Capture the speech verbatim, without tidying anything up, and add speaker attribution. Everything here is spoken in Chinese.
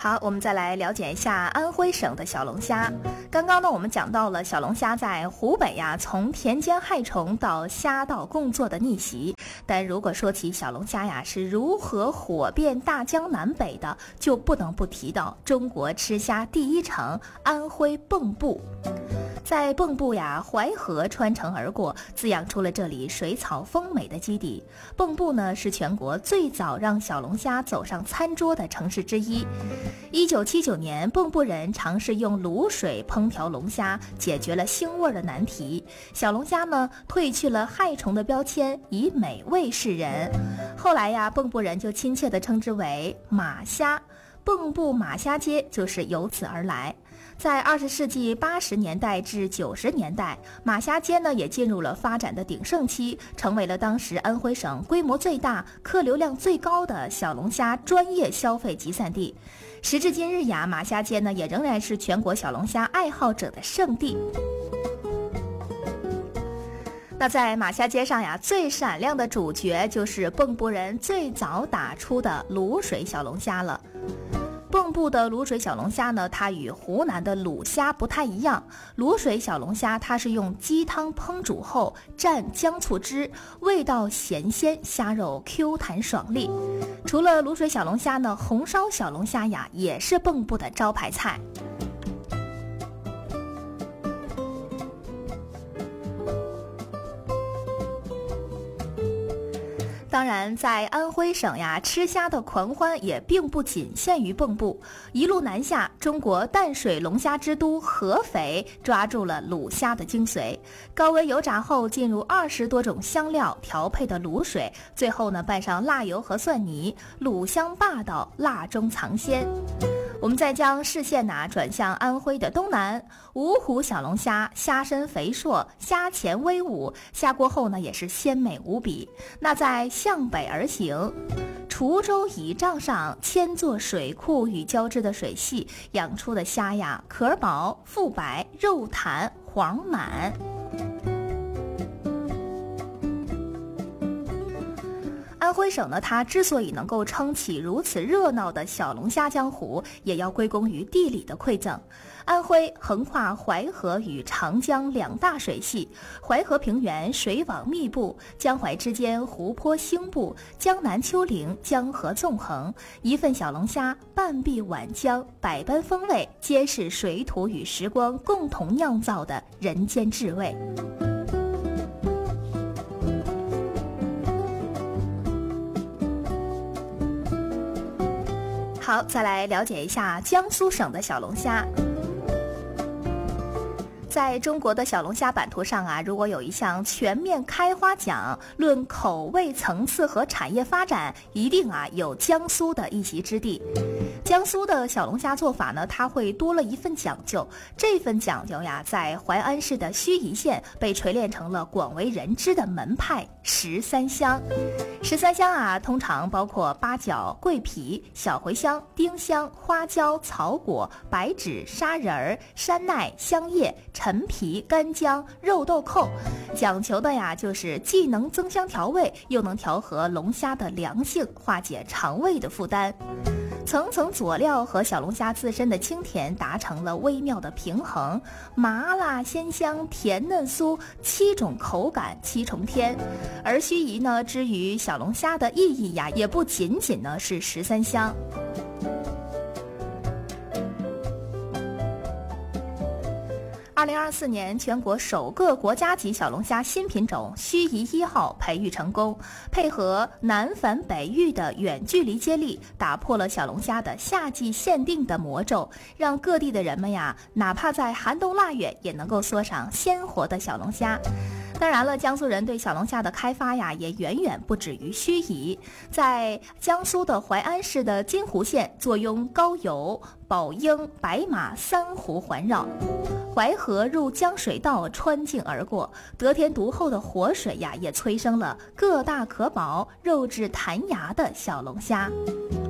Speaker 1: 好，我们再来了解一下安徽省的小龙虾。刚刚呢，我们讲到了小龙虾在湖北呀，从田间害虫到虾稻共作的逆袭。但如果说起小龙虾呀是如何火遍大江南北的，就不能不提到中国吃虾第一城安徽蚌埠。在蚌埠呀，淮河穿城而过，滋养出了这里水草丰美的基地。蚌埠呢，是全国最早让小龙虾走上餐桌的城市之一。一九七九年，蚌埠人尝试用卤水烹调龙虾，解决了腥味的难题。小龙虾呢，褪去了害虫的标签，以美味示人。后来呀，蚌埠人就亲切地称之为马虾。蚌埠马虾街就是由此而来。在二十世纪八十年代至九十年代，马虾街呢也进入了发展的鼎盛期，成为了当时安徽省规模最大、客流量最高的小龙虾专业消费集散地。时至今日呀，马虾街呢也仍然是全国小龙虾爱好者的圣地。那在马虾街上呀，最闪亮的主角就是蚌埠人最早打出的卤水小龙虾了。蚌埠的卤水小龙虾呢，它与湖南的卤虾不太一样。卤水小龙虾它是用鸡汤烹煮后蘸姜醋汁，味道咸鲜，虾肉 Q 弹爽利。除了卤水小龙虾呢，红烧小龙虾呀也是蚌埠的招牌菜。当然，在安徽省呀，吃虾的狂欢也并不仅限于蚌埠。一路南下，中国淡水龙虾之都合肥抓住了卤虾的精髓。高温油炸后，进入二十多种香料调配的卤水，最后呢拌上辣油和蒜泥，卤香霸道，辣中藏鲜。我们再将视线呐、啊、转向安徽的东南，芜湖小龙虾，虾身肥硕，虾钳威武，下锅后呢也是鲜美无比。那在向北而行，滁州乙帐上千座水库与交织的水系养出的虾呀，壳薄腹白，肉弹黄满。安徽省呢，它之所以能够撑起如此热闹的小龙虾江湖，也要归功于地理的馈赠。安徽横跨淮河与长江两大水系，淮河平原水网密布，江淮之间湖泊兴布，江南丘陵，江河纵横。一份小龙虾，半壁晚江，百般风味，皆是水土与时光共同酿造的人间至味。好，再来了解一下江苏省的小龙虾。在中国的小龙虾版图上啊，如果有一项全面开花奖，论口味层次和产业发展，一定啊有江苏的一席之地。江苏的小龙虾做法呢，它会多了一份讲究。这份讲究呀，在淮安市的盱眙县被锤炼成了广为人知的门派十三香。十三香啊，通常包括八角、桂皮、小茴香、丁香、花椒、草果、白芷、砂仁儿、山奈、香叶、陈皮、干姜、肉豆蔻。讲求的呀，就是既能增香调味，又能调和龙虾的凉性，化解肠胃的负担。层层佐料和小龙虾自身的清甜达成了微妙的平衡，麻辣鲜香，甜嫩酥，七种口感，七重天。而盱眙呢，之于小龙虾的意义呀，也不仅仅呢是十三香。二零二四年，全国首个国家级小龙虾新品种盱眙一号培育成功，配合南返北育的远距离接力，打破了小龙虾的夏季限定的魔咒，让各地的人们呀，哪怕在寒冬腊月，也能够嗦上鲜活的小龙虾。当然了，江苏人对小龙虾的开发呀，也远远不止于盱眙。在江苏的淮安市的金湖县，坐拥高邮、宝应、白马三湖环绕，淮河入江水道穿境而过，得天独厚的活水呀，也催生了个大壳薄、肉质弹牙的小龙虾。